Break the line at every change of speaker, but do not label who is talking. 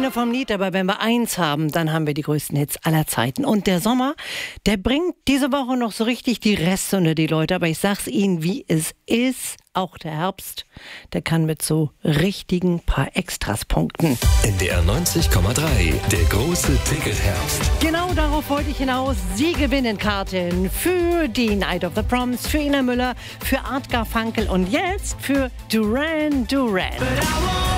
Ende vom Lied, aber wenn wir eins haben, dann haben wir die größten Hits aller Zeiten. Und der Sommer, der bringt diese Woche noch so richtig die Reste unter die Leute, aber ich sag's Ihnen, wie es ist. Auch der Herbst, der kann mit so richtigen paar Extras punkten.
NDR 90,3, der große Ticket-Herbst.
Genau darauf wollte ich hinaus. Sie gewinnen Karten für die Night of the Proms, für Ina Müller, für Art Garfunkel und jetzt für Duran Duran.